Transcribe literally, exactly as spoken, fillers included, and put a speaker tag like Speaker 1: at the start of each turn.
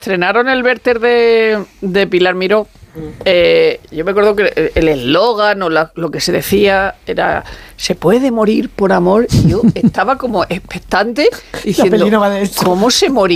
Speaker 1: estrenaron el Werther de, de Pilar Miró, eh, yo me acuerdo que el eslogan o la, lo que se decía era ¿se puede morir por amor? Y yo estaba como expectante diciendo ¿cómo se morirá